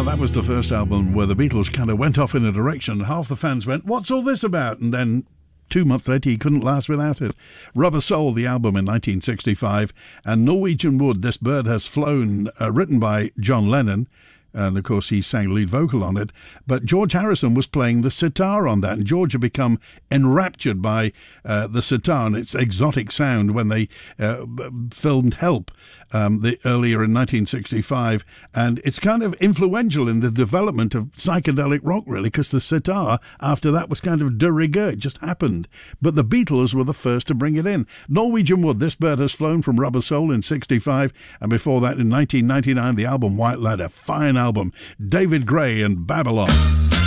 that was the first album where the Beatles kind of went off in a direction. Half the fans went, "What's all this about?" And then 2 months later, he couldn't last without it. Rubber Soul, the album in 1965, and Norwegian Wood, This Bird Has Flown, written by John Lennon. And, of course, he sang lead vocal on it. But George Harrison was playing the sitar on that. And George had become enraptured by the sitar and its exotic sound when they filmed Help earlier in 1965. And it's kind of influential in the development of psychedelic rock, really, because the sitar, after that, was kind of de rigueur. It just happened. But the Beatles were the first to bring it in. Norwegian Wood, This Bird Has Flown from Rubber Soul in 65. And before that, in 1999, the album White Ladder. Fine album. David Gray and Babylon.